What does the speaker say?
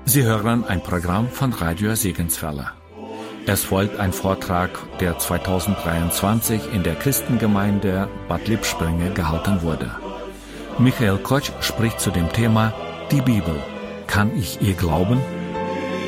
Sie hören ein Programm von Radio Segenswelle. Es folgt ein Vortrag, der 2023 in der Christengemeinde Bad Lippspringe gehalten wurde. Michael Koch spricht zu dem Thema Die Bibel. Kann ich ihr glauben?